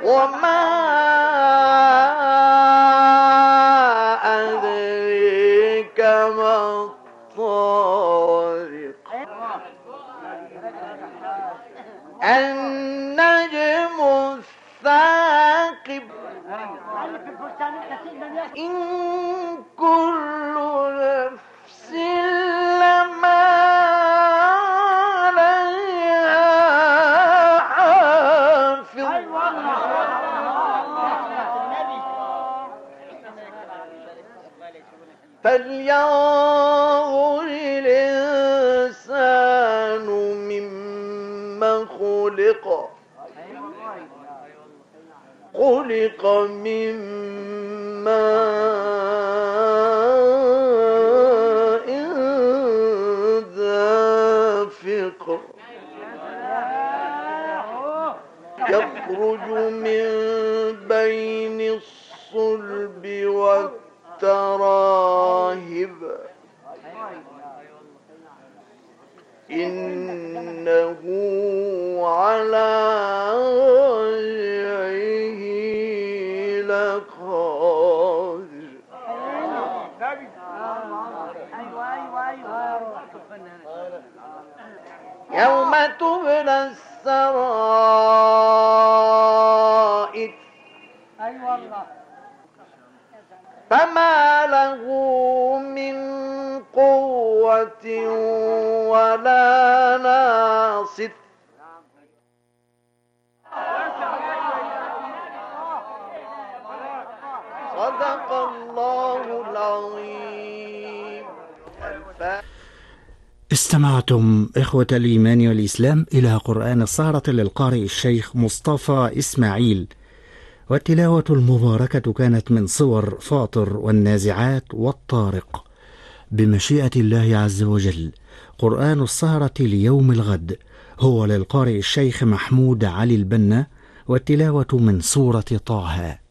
وما أدريك ما الطارق النجم الثاقب إن كل نفس لما عليها حافظ فلينظر الإنسان مما خلق من ماء دافق يخرج من بين الصلب والتراهب إنه على رجعه لقادر يوم تبلى السرائر فما له من قوة ولا ناصر صدق الله العظيم. استمعتم إخوة الإيمان والإسلام إلى قرآن السهرة للقارئ الشيخ مصطفى إسماعيل، والتلاوة المباركة كانت من صور فاطر والنازعات والطارق. بمشيئة الله عز وجل قرآن السهرة ليوم الغد هو للقارئ الشيخ محمود علي البنا، والتلاوة من سورة طه.